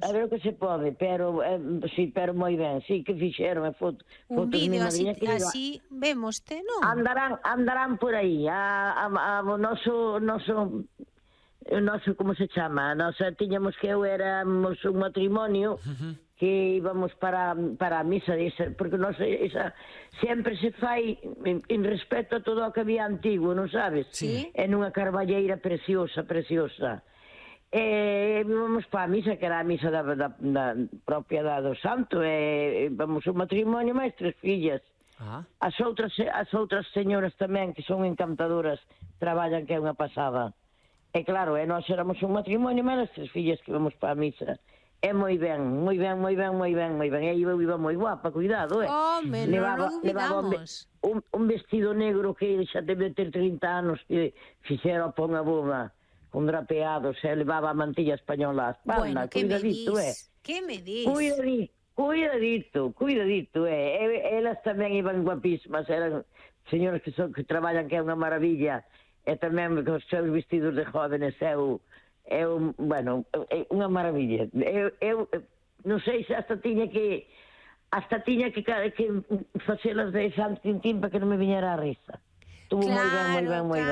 a ver o que se pode, pero sí, pero moi ben, sí que fixeron fotos un vídeo así vemoste, non? Andarán por aí, o noso, como se chama? Tiñamos que éramos un matrimonio que íbamos para a misa porque esa sempre se fai en respecto a todo o que había antigo, non sabes? Sí. En unha carballeira preciosa. Íbamos para a misa, que era a misa da propia do santo, íbamos un matrimonio máis 3 fillas. As outras señoras tamén, que son encantadoras, traballan, que é unha pasada. E claro, nós éramos un matrimonio máis 3 fillas que íbamos para a misa. É moi ben. E eu iba moi guapa, cuidado, Home, non dubidamos. Un vestido negro que xa debe ter 30 anos, que fixera pon a boda, con drapeados, e levaba a mantilla española á espalda. Bueno, que me dis? Que me dis? Cuidadito, elas tamén iban guapísimas, eran señoras que traballan, que é unha maravilla, e tamén os seus vestidos de jóvenes bueno, unha maravilla. Eu non sei se hasta tiña que facelas de San Quintín para que non me viñera a risa. Estuvo moi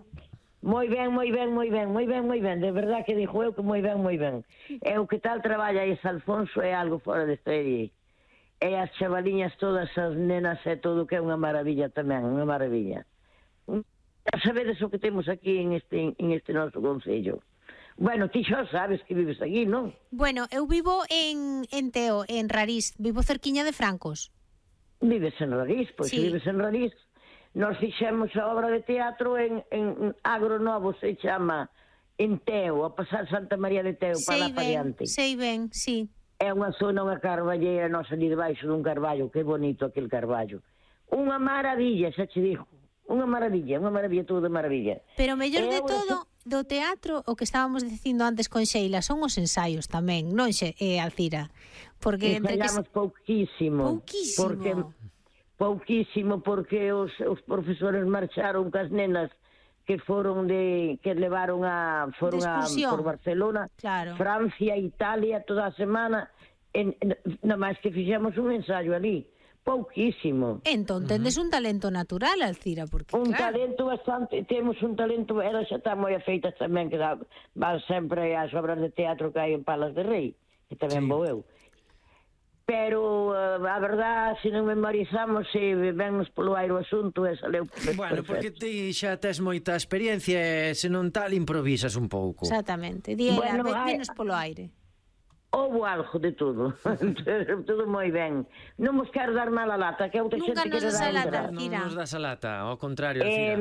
ben, de verdad que dixo eu que moi ben. E o que tal traballa ese Alfonso é algo fora de serie. E as chavaliñas todas, as nenas e todo, que é unha maravilla tamén, unha maravilla. Sabedes o que temos aquí en este noso concello. Bueno, ti xa sabes que vives aquí, non? Bueno, eu vivo en Teo, en Rariz, vivo cerquiña de Francos. Vives en Rariz, pois se vives en Rariz. Nós fixemos a obra de teatro en Agro Novo, se chama, en Teo, a pasar Santa María de Teo, para lá para diante. Sei ben, sí. É unha zona, unha carballeira, nós ali debaixo dun carballo, que bonito aquel carballo. Unha maravilla, xa che digo, unha maravilla, todo de maravilla. Pero mellor de todo, do teatro, o que estábamos dicindo antes con Sheila, son os ensaios tamén, non, Alcira? Porque ensaiamos pouquísimo. Pouquísimo, porque os profesores marcharon cas nenas que levaron por Barcelona, claro. Francia, Italia, toda a semana, nada máis que fixemos un ensayo ali, pouquísimo. Entón, tendes un talento natural, Alcira, porque talento bastante, temos un talento, ela xa está moi afeita tamén, que van sempre ás obras de teatro que hai en Palas de Rei, que tamén vou eu. Pero a verdad, se non memorizamos, se vennos polo aire o asunto, e saleu perfecto. Bueno, porque ti xa tes moita experiencia e se non tal improvisas un pouco. Exactamente, venos polo aire. Houbo algo de todo. Todo moi ben. Non vos quero dar mala lata, que outra xente que nos das a lata, Alcira. Non nos das a lata, ao contrario, Alcira.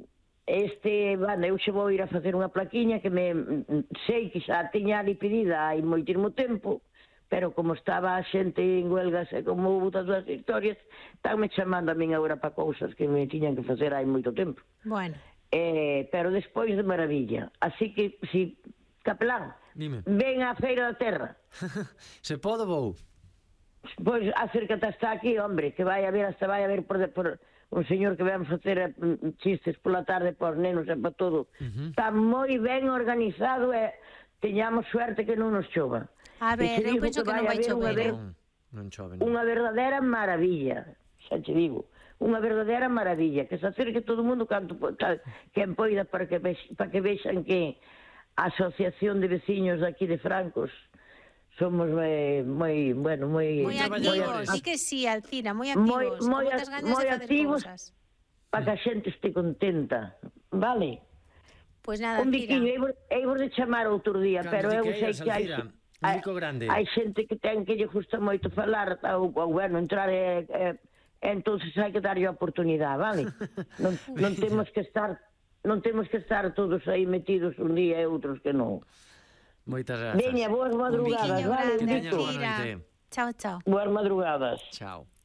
Eu xe vou ir a facer unha plaquiña que sei que xa tiña ali pedida hai moitísimo tempo, pero como estaba a xente en huelgas e como houve todas as historias, estánme chamando a min agora para cousas que me tiñan que facer hai moito tempo. Bueno. Pero despois de maravilla. Así que, si, capelán, ven á Feira da Terra. Se podo, vou. Pois acércate hasta aquí, hombre, que vai a ver por un señor que vamos facer chistes pola tarde para os nenos e para todo. Está moi ben organizado e teñamos suerte que non nos chova. A ver, eu penso que non vai chover. Non chove. Unha verdadeira maravilla, xa te digo. Unha verdadeira maravilla, que se acerque todo o mundo quen poida para que vexan que a Asociación de Veciños aquí de Francos somos moi activos. Sí que sí, Alcira, moi activos. Moi activos para que a xente este contenta, vale? Pois nada, un biquiño, vos de chamar outro día, pero eu sei que hai xente que ten que lle gusta moito falar ou bueno, entrar entonces hai que darlle a oportunidade, vale? Non temos que estar todos aí metidos un día e outros que non. Moitas grazas. Veña, boas madrugadas, vale? Un biquiño grande, Alcira. Chao. Boas madrugadas. Chao.